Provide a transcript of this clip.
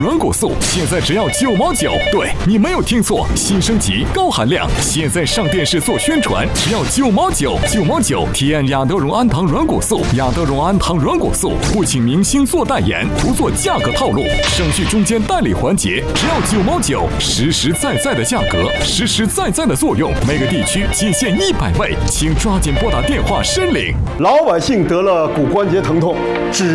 软骨素现在只要9毛9，对，你没有听错，新升级高含量，现在上电视做宣传，只要9毛9，9毛9。提案亚德荣安糖软骨素，亚德荣安糖软骨素不请明星做代言，不做价格套路，省去中间代理环节，只要9毛9，实实在在的价格，实实在在的作用，每个地区仅限100位，请抓紧拨打电话申领。 老百姓得了骨关节疼痛，